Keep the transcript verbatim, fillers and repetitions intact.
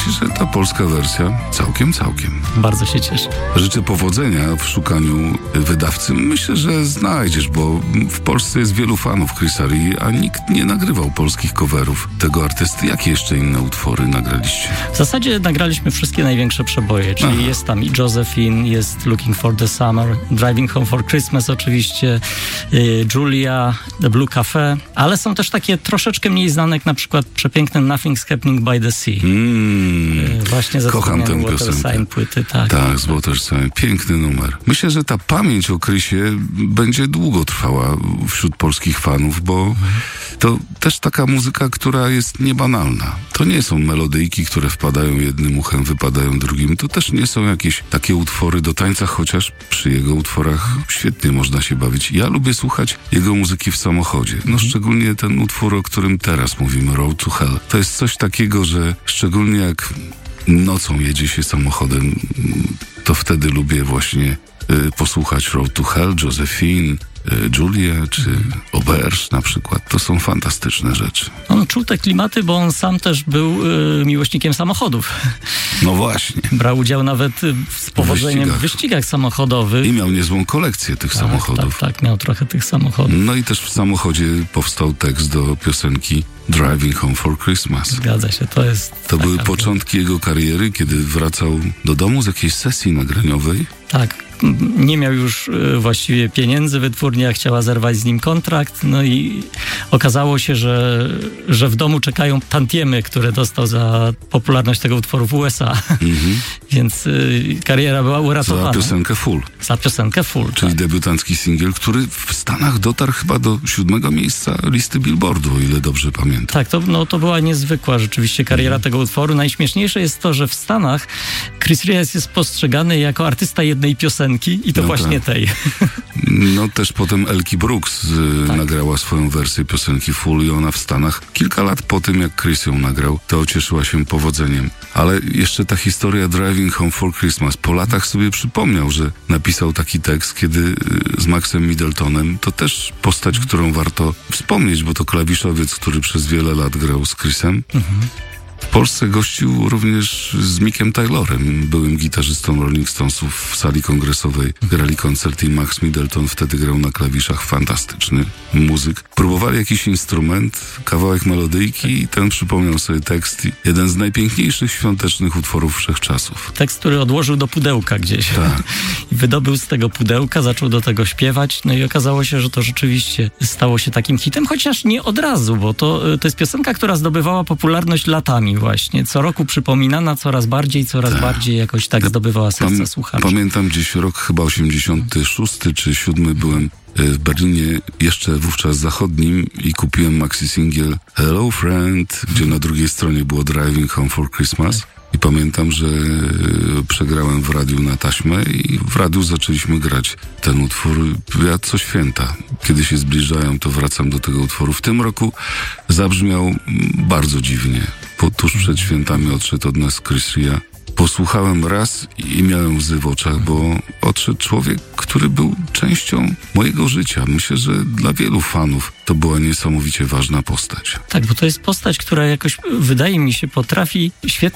Ci, że ta polska wersja całkiem, całkiem. Bardzo się cieszę. Życzę powodzenia w szukaniu wydawcy. Myślę, że znajdziesz, bo w Polsce jest wielu fanów Chrisa Rea, a nikt nie nagrywał polskich coverów tego artysty. Jakie jeszcze inne utwory nagraliście? W zasadzie nagraliśmy wszystkie największe przeboje, czyli Aha. jest tam i Josephine, jest Looking for the Summer, Driving Home for Christmas oczywiście, y, Julia, The Blue Cafe, ale są też takie troszeczkę mniej znane, jak na przykład przepiękny Nothing's Happening by the Sea. Mm, y, właśnie ze kocham tę piosenkę. Płyty, tak. Tak, z Waterside. Piękny numer. Myślę, że ta pamięć o Chrisie będzie długo trwała wśród polskich fanów, bo to też taka muzyka, która jest niebanalna. To nie są melodyjki, które wpadają jednym uchem, wypadają drugim. To też nie są jakieś takie utwory do tańca, chociaż przy jego utworach świetnie można się bawić. Ja lubię słuchać jego muzyki w samochodzie. No szczególnie ten utwór, o którym teraz mówimy, Road to Hell. To jest coś takiego, że szczególnie jak nocą jedzie się samochodem, to wtedy lubię właśnie y, posłuchać Road to Hell, Josephine, Julia czy Auberge na przykład. To są fantastyczne rzeczy. On czuł te klimaty, bo on sam też był y, miłośnikiem samochodów. No właśnie. Brał udział nawet z powodzeniem w wyścigach, w wyścigach samochodowych. I miał niezłą kolekcję tych tak, samochodów. Tak, tak, miał trochę tych samochodów. No i też w samochodzie powstał tekst do piosenki Driving Home for Christmas. Zgadza się, to jest... To były początki jego kariery, kiedy wracał do domu z jakiejś sesji nagraniowej. Tak. Nie miał już y, właściwie pieniędzy, wytwórnia chciała zerwać z nim kontrakt, no i okazało się, że, że w domu czekają tantiemy, które dostał za popularność tego utworu w U S A. Mm-hmm. Więc y, kariera była uratowana. Za piosenkę Full. Za piosenkę Full, Czyli tak. debiutancki singiel, który w Stanach dotarł chyba do siódmego miejsca listy Billboardu, o ile dobrze pamiętam. Tak, to, no, to była niezwykła rzeczywiście kariera mm. tego utworu. Najśmieszniejsze jest to, że w Stanach Chris Rea jest postrzegany jako artysta jednej piosenki i to no właśnie tak. tej. No też potem Elkie Brooks y, tak. nagrała swoją wersję piosenki Full i ona w Stanach kilka lat po tym, jak Chris ją nagrał, to cieszyła się powodzeniem. Ale jeszcze ta historia Driving Home for Christmas. Po latach sobie przypomniał, że napisał taki tekst, kiedy y, z Maxem Middletonem, to też postać, mhm. którą warto wspomnieć, bo to klawiszowiec, który przez wiele lat grał z Chrisem. Mhm. W Polsce gościł również z Mickiem Taylorem, byłym gitarzystą Rolling Stonesów w sali kongresowej. Grali koncert i Max Middleton wtedy grał na klawiszach. Fantastyczny muzyk. Próbowali jakiś instrument, kawałek melodyjki i ten przypomniał sobie tekst. Jeden z najpiękniejszych świątecznych utworów wszechczasów. Tekst, który odłożył do pudełka gdzieś. Tak. I wydobył z tego pudełka, zaczął do tego śpiewać, no i okazało się, że to rzeczywiście stało się takim hitem, chociaż nie od razu, bo to, to jest piosenka, która zdobywała popularność latami właśnie. Co roku przypominana coraz bardziej, coraz tak. bardziej jakoś tak zdobywała serca Pam- słuchaczy. Pamiętam gdzieś rok chyba osiemdziesiąty szósty czy siódmy byłem w Berlinie, jeszcze wówczas zachodnim i kupiłem maxi singiel Hello Friend, gdzie na drugiej stronie było Driving Home for Christmas. I pamiętam, że przegrałem w radiu na taśmę i w radiu zaczęliśmy grać ten utwór. Ja co święta, kiedy się zbliżają, to wracam do tego utworu. W tym roku zabrzmiał bardzo dziwnie. Po, tuż przed świętami odszedł od nas Chris Rea. Posłuchałem raz i miałem łzy w oczach, bo odszedł człowiek, który był częścią mojego życia. Myślę, że dla wielu fanów to była niesamowicie ważna postać. Tak, bo to jest postać, która jakoś, wydaje mi się, potrafi świetnie